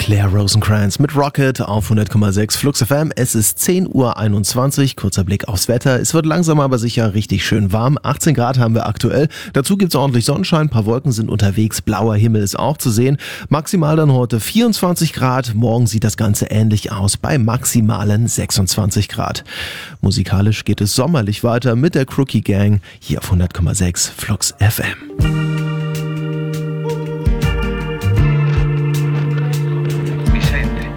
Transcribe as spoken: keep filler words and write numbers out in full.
Claire Rosencrantz mit Rocket auf hundert Komma sechs Flux F M. Es ist zehn Uhr einundzwanzig, kurzer Blick aufs Wetter. Es wird langsam aber sicher richtig schön warm. achtzehn Grad haben wir aktuell. Dazu gibt's ordentlich Sonnenschein, ein paar Wolken sind unterwegs, blauer Himmel ist auch zu sehen. Maximal dann heute vierundzwanzig Grad. Morgen sieht das Ganze ähnlich aus bei maximalen sechsundzwanzig Grad. Musikalisch geht es sommerlich weiter mit der Crookie Gang hier auf hundert Komma sechs Flux F M.